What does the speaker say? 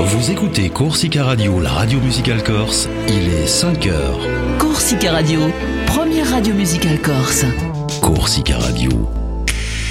Vous écoutez Corsica Radio, la radio musicale corse. Il est 5 heures. Corsica Radio, première radio musicale corse. Corsica Radio.